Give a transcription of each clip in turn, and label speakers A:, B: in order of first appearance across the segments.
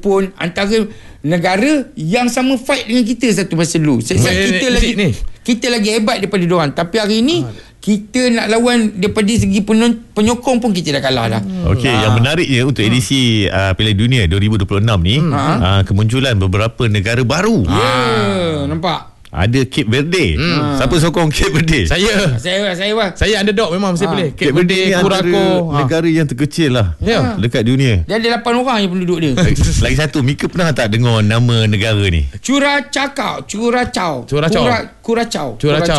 A: pun antara negara yang sama fight dengan kita satu masa dulu. Kita lagi hebat daripada diorang. Tapi hari ni kita nak lawan daripada segi penyokong pun kita dah kalah dah.
B: Okey, yang menariknya untuk edisi Piala Dunia 2026 ni kemunculan beberapa negara baru.
A: Nampak?
B: Ada Cape Verde. Siapa sokong Cape Verde?
C: Saya underdog memang saya pilih
B: Cape Verde ni
C: Curacao.
B: negara yang terkecil lah dekat dunia.
A: Dia ada 8 orang je penduduk dia.
B: Lagi satu, Mika pernah tak dengar nama negara ni?
A: Curacao.
B: Curacao.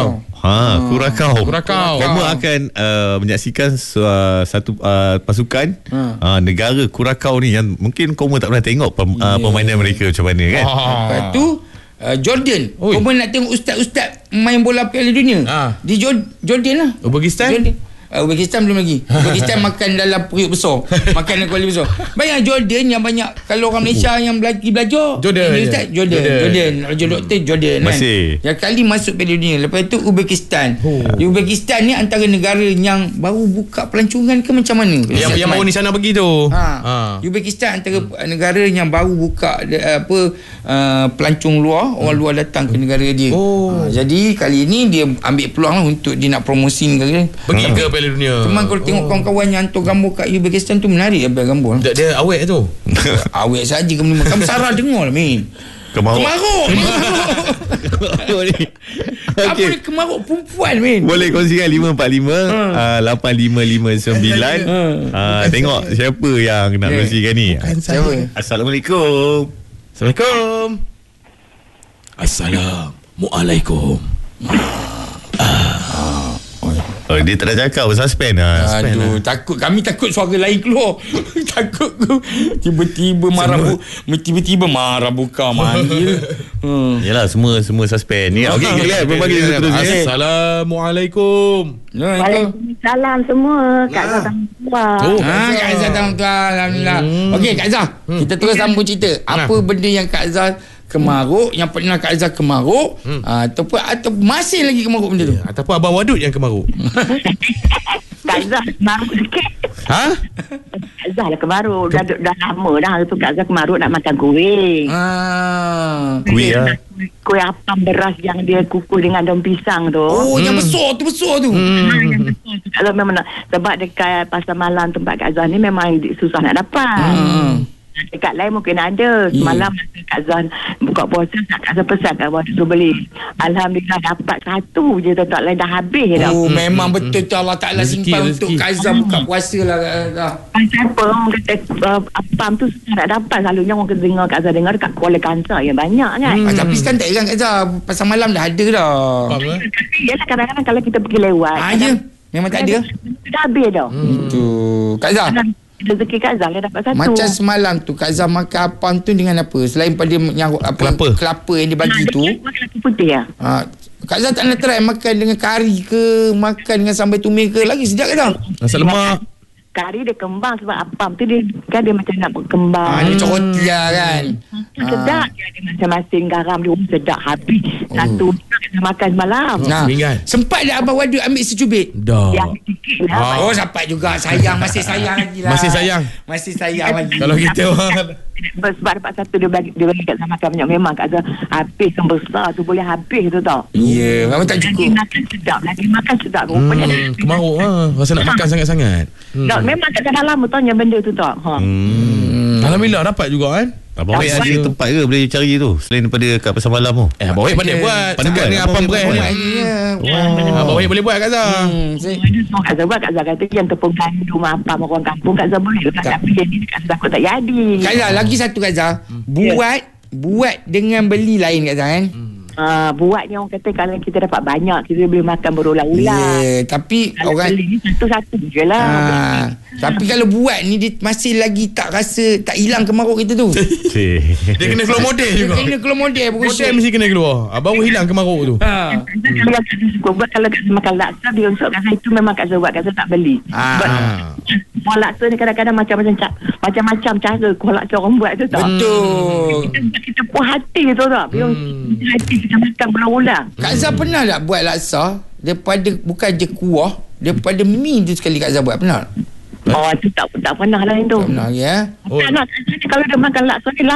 B: Kamu akan menyaksikan satu pasukan negara Curacao ni yang mungkin kamu tak pernah tengok permainan mereka macam mana kan.
A: Lepas tu Jordan. Kamu nak tengok ustaz-ustaz main bola Piala Dunia di Jordan lah. Uzbekistan belum lagi. Uzbekistan makan dalam periuk besar. Makan dalam kuali besar. Banyak Jordan yang banyak. Kalau orang Malaysia yang belajar Jordan doktor Jordan
B: masih
A: kan. Yang kali masuk Piala Dunia. Lepas tu Uzbekistan. Uzbekistan ni antara negara yang baru buka pelancongan ke macam mana?
C: Yang baru ni sana pergi tu.
A: Uzbekistan antara negara yang baru buka pelancong luar. Orang luar datang ke negara dia. Jadi kali ni dia ambil peluang lah untuk dia nak promosi negara.
C: Pergi ke Piala Dunia.
A: Cuma kalau tengok kawan-kawan yang hantar gambar kat Uzbekistan tu menarik apa gambar.
C: Dia awet tu.
A: Awet saja kamu Sarah dengar lah Min. Kemaruk ni. Apa ni kemaruk perempuan Min?
B: Boleh kongsikan 545 8559. Tengok siapa yang nak kongsikan ni. Assalamualaikum.
C: Assalamualaikum.
B: Dia tak ada cakap, suspend
A: Aduh, kami takut suara lain keluar. Takut tiba-tiba marah buka manggil.
B: Yalah, semua suspend ni. Okey, kita berbagi terusnya.
C: Assalamualaikum.
D: Waalaikumsalam semua. Kak Zah
A: Kak Zah alhamdulillah. Okey Kak Zah, kita terus sambung cerita. Apa benda yang Kak Zah kemaruk, yang pernah Kak Zah kemaruk, atau masih lagi kemaruk benda tu,
C: ataupun Abang Wadud yang kemaruk?
D: Kak Zah kemaruk sikit. Kak Zah lah kemaruk. Dah lama dah tu Kak Zah kemaruk nak makan kuih. Kuih apam beras yang dia kukus dengan daun pisang tu.
A: Yang besar tu.
D: Yang besar tu. Kalau memang sebab dekat Pasar Malam tempat Kak Zah ni memang susah nak dapat. Dekat lain mungkin ada. Semalam Kak Zah buka puasa, Kak Zah pesan kat waktu tu beli. Alhamdulillah dapat satu je, tak lain dah habis dah.
A: Memang betul tu Allah Ta'ala simpan untuk Kak Zah buka puasa lah.
D: Siapa orang kata apam tu susah nak dapat. Selalunya orang dengar Kak Zah dengar dekat Kuala Kangsar yang banyak kan.
A: Tapi sekarang tak heran Kak Zah, Pasar Malam dah ada dah.
D: Yalah, kadang-kadang kalau kita pergi lewat
A: memang tak ada.
D: Dah habis dah.
A: Itu Kak Zah,
D: rezeki Kak Zah dapat satu.
A: macam semalam tu Kak Zah makan apam tu dengan apa? Selain pada yang kelapa yang dia bagi tu,
D: kelapa putih lah.
A: Kak Zah tak nak try makan dengan kari ke, makan dengan sambal tumis ke? Lagi sedap ke tak?
C: Nasi lemak.
D: Kari dia kembang sebab apam tu dia macam nak berkembang.
A: Dia macam roti lah kan.
D: Sedap dia masing-masing garam dia sedap habis. Satu kita makan malam.
A: Sempat dah Abang Wadud ambil secubit?
C: Dah.
D: Yang sikit lah.
A: Sempat juga. Sayang, masih sayang lagi lah. Masih sayang lagi.
C: Kalau kita
D: sebab dapat satu dia bagi Kak Zah makan banyak. Memang Kak Zah habis yang besar tu, boleh habis tu tau.
A: Memang tak cukup.
D: Lagi makan sedap rupanya.
C: Kemaruk rasa nak makan sangat-sangat.
D: Memang Kak Zah dah lama tanya benda tu tau.
C: Alhamdulillah dapat juga kan.
B: Abang Wahid ada tempat ke boleh cari tu selain daripada kat Pasar Malam tu?
C: Abang Wahid pandai buat. Sekat dengan apam brand ni. Abang Wahid boleh buat Kak Zah.
D: Kak Zah buat. Kak Zah kata yang tepung gandum apam orang kampung Kak Zah boleh. Tapi yang ni Kak Zah tak jadi.
A: Kak Zah, lagi satu Kak Zah, buat dengan beli lain Kak Zah kan.
D: Buat ni orang kata kalau kita dapat banyak kita boleh makan berulang-ulang.
A: Tapi
D: kalau
A: orang
D: beli ni satu-satu je lah.
A: Tapi kalau buat ni dia masih lagi tak rasa, tak hilang kemaruk kita tu.
C: Dia kena keluar model juga.
A: Dia kena keluar model.
C: Model mesti kena keluar. Baru hilang kemaruk tu.
D: Kalau Kak Zah suka buat, kalau Kak Zah makan laksa dia untuk Kak Zah itu memang Kak Zah buat. Kak Zah tak beli. Kuah laksa ni kadang-kadang macam-macam cara kuah laksa orang buat tu tak.
A: Betul.
D: Kita puas hati tu tak. Hati kita makan berulang-ulang.
A: Kak Zah pernah tak buat laksa daripada bukan je kuah, daripada mi tu sekali Kak Zah buat? Pernah?
D: Itu tak pernah lah itu.
A: Tak pernah ya.
D: Kalau dia makan laksa ni